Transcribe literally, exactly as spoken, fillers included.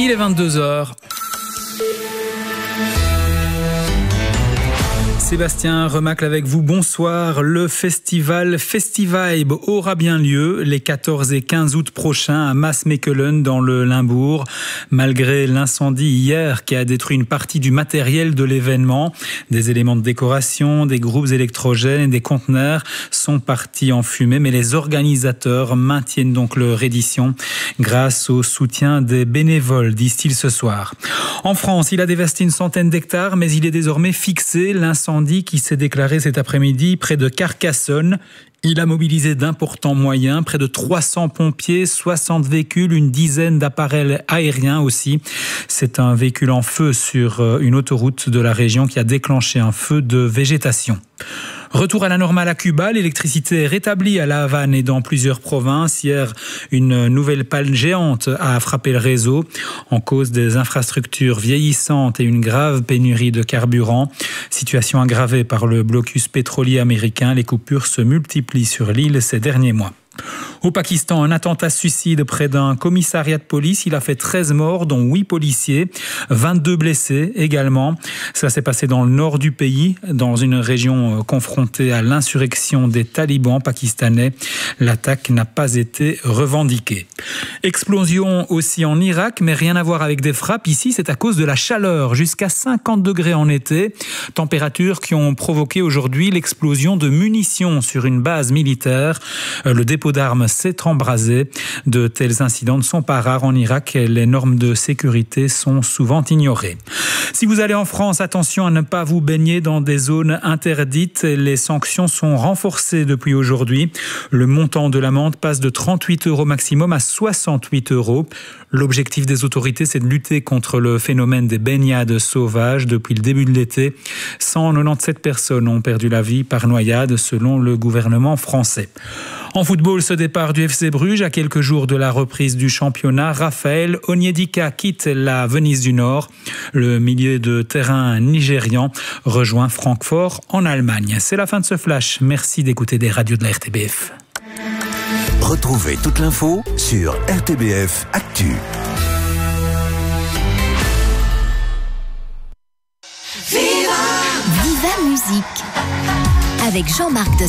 Il est vingt-deux heures. Sébastien Remacle avec vous, bonsoir. Le festival Festivibe aura bien lieu les quatorze et quinze août prochains à Maasmechelen dans le Limbourg. Malgré l'incendie hier qui a détruit une partie du matériel de l'événement, des éléments de décoration, des groupes électrogènes et des conteneurs sont partis en fumée, mais les organisateurs maintiennent donc leur édition grâce au soutien des bénévoles, disent-ils ce soir. En France, il a dévasté une centaine d'hectares, mais il est désormais fixé. L'incendie qui s'est déclaré cet après-midi près de Carcassonne. Il a mobilisé d'importants moyens, près de trois cents pompiers, soixante véhicules, une dizaine d'appareils aériens aussi. C'est un véhicule en feu sur une autoroute de la région qui a déclenché un feu de végétation. Retour à la normale à Cuba, l'électricité est rétablie à La Havane et dans plusieurs provinces. Hier, une nouvelle panne géante a frappé le réseau en cause des infrastructures vieillissantes et une grave pénurie de carburant. Situation aggravée par le blocus pétrolier américain. Les coupures se multiplient sur l'île ces derniers mois. Au Pakistan, un attentat suicide près d'un commissariat de police. Il a fait treize morts, dont huit policiers, vingt-deux blessés également. Ça s'est passé dans le nord du pays, dans une région confrontée à l'insurrection des talibans pakistanais. L'attaque n'a pas été revendiquée. Explosion aussi en Irak, mais rien à voir avec des frappes. Ici, c'est à cause de la chaleur, jusqu'à cinquante degrés en été. Températures qui ont provoqué aujourd'hui l'explosion de munitions sur une base militaire. Le dépôt d'armes s'est embrasé. De tels incidents ne sont pas rares en Irak. Les normes de sécurité sont souvent ignorées. Si vous allez en France, attention à ne pas vous baigner dans des zones interdites. Les sanctions sont renforcées depuis aujourd'hui. Le montant de l'amende passe de trente-huit euros maximum à soixante-huit euros. L'objectif des autorités, c'est de lutter contre le phénomène des baignades sauvages. Depuis le début de l'été, cent quatre-vingt-dix-sept personnes ont perdu la vie par noyade, selon le gouvernement français. En football, ce départ du F C Bruges à quelques jours de la reprise du championnat. Raphaël Onyedika quitte la Venise du Nord. Le milieu de terrain nigérian rejoint Francfort en Allemagne. C'est la fin de ce flash. Merci d'écouter des radios de la R T B F. Retrouvez toute l'info sur R T B F Actu. Viva Musique avec Jean-Marc de